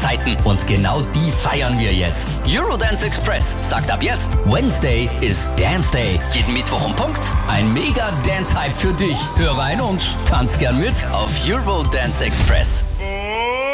Zeiten und genau die feiern wir jetzt. Eurodance Express sagt ab jetzt, Wednesday ist Dance Day. Jeden Mittwoch um Punkt ein mega Dance-Hype für dich. Hör rein und tanz gern mit auf Eurodance Express.